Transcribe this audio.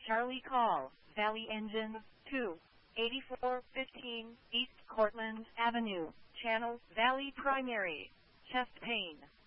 Charlie call, Valley Engine, 2, 8415 East Cortlandt Avenue, Channel, Valley Primary, chest pain.